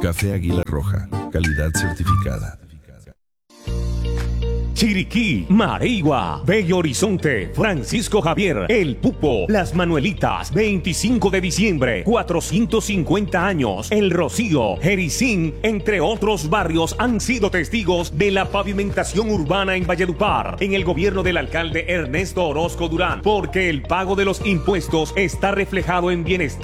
Café Águila Roja, calidad certificada. Chiriquí, Mareigua, Bello Horizonte, Francisco Javier, El Pupo, Las Manuelitas, 25 de diciembre, 450 años, El Rocío, Jericín, entre otros barrios han sido testigos de la pavimentación urbana en Valledupar, en el gobierno del alcalde Ernesto Orozco Durán, porque el pago de los impuestos está reflejado en bienestar